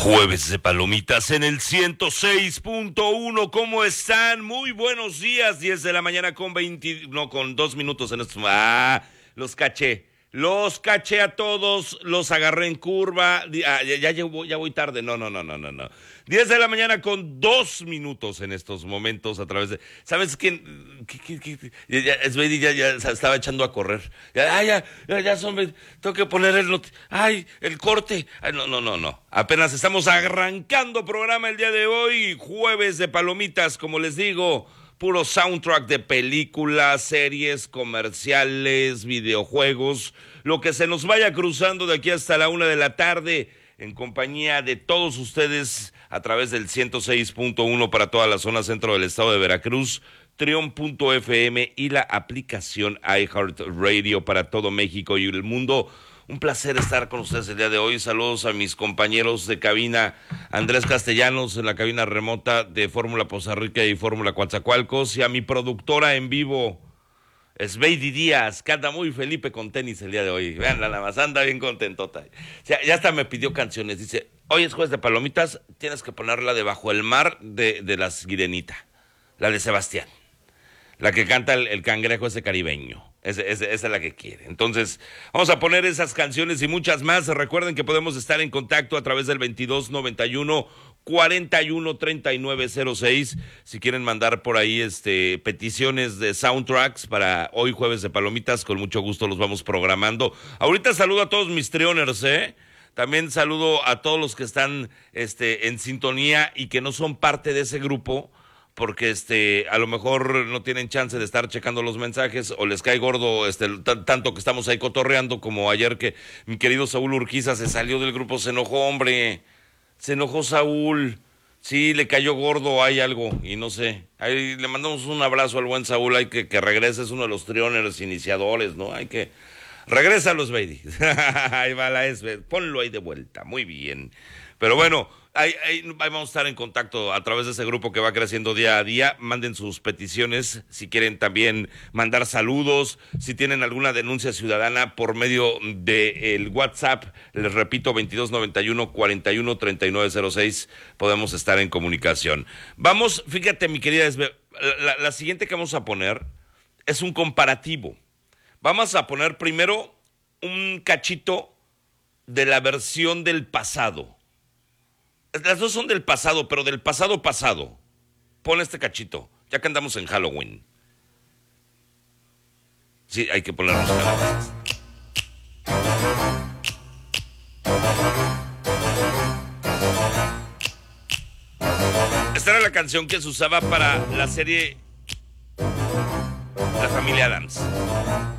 Jueves de Palomitas en el 106.1. ¿Cómo están? Muy buenos días. 10 de la mañana con 2 minutos en estos. Los caché. Los caché a todos, los agarré en curva. Ya voy tarde. No. 10 de la mañana con 2 minutos en estos momentos a través de... ¿Sabes quién? Svedi ya estaba echando a correr. Ya son... Tengo que poner el corte. No. Apenas estamos arrancando programa el día de hoy. Jueves de Palomitas, como les digo. Puro soundtrack de películas, series, comerciales, videojuegos, lo que se nos vaya cruzando de aquí hasta la 1 de la tarde, en compañía de todos ustedes a través del 106.1 para toda la zona centro del estado de Veracruz, Trion.fm y la aplicación iHeartRadio para todo México y el mundo. Un placer estar con ustedes el día de hoy. Saludos a mis compañeros de cabina, Andrés Castellanos en la cabina remota de Fórmula Poza Rica y Fórmula Coatzacoalcos, y a mi productora en vivo, Svedi Díaz, que anda muy Felipe con tenis el día de hoy. Vean, nada más, anda bien contentota. Ya hasta me pidió canciones. Dice, hoy es jueves de Palomitas, tienes que ponerla de Bajo el Mar de la Sirenita, la de Sebastián, la que canta el cangrejo ese caribeño. Esa es la que quiere. Entonces, vamos a poner esas canciones y muchas más. Recuerden que podemos estar en contacto a través del 2291-413906. Si quieren mandar por ahí peticiones de soundtracks para hoy jueves de Palomitas, con mucho gusto los vamos programando. Ahorita saludo a todos mis trioners, También saludo a todos los que están en sintonía y que no son parte de ese grupo, porque a lo mejor no tienen chance de estar checando los mensajes o les cae gordo tanto que estamos ahí cotorreando, como ayer que mi querido Saúl Urquiza se salió del grupo. Se enojó, hombre, se enojó Saúl, sí, le cayó gordo, hay algo y no sé. Ahí le mandamos un abrazo al buen Saúl, hay que regrese, es uno de los trioners iniciadores, ¿no? Hay que... Regrésalo, Svedi. Ahí va la ponlo ahí de vuelta, muy bien. Pero bueno, ahí vamos a estar en contacto a través de ese grupo que va creciendo día a día. Manden sus peticiones, si quieren también mandar saludos, si tienen alguna denuncia ciudadana por medio del WhatsApp, les repito, 2291-413906, podemos estar en comunicación. Vamos, fíjate, mi querida la siguiente que vamos a poner es un comparativo. Vamos a poner primero un cachito de la versión del pasado. Las dos son del pasado, pero del pasado. Pon este cachito, ya que andamos en Halloween. Sí, hay que ponernos calabazas. Esta era la canción que se usaba para la serie La Familia Addams.